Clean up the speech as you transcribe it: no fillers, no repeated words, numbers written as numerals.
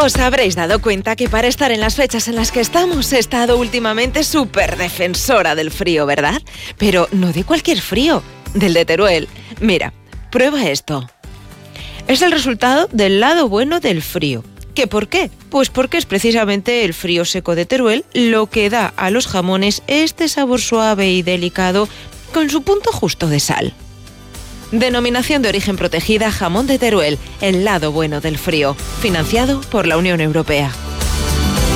Os habréis dado cuenta que para estar en las fechas en las que estamos he estado últimamente súper defensora del frío, ¿verdad? Pero no de cualquier frío, del de Teruel. Mira, prueba esto. Es el resultado del lado bueno del frío. ¿Qué por qué? Pues porque es precisamente el frío seco de Teruel lo que da a los jamones este sabor suave y delicado con su punto justo de sal. Denominación de origen protegida Jamón de Teruel, el lado bueno del frío, financiado por la Unión Europea.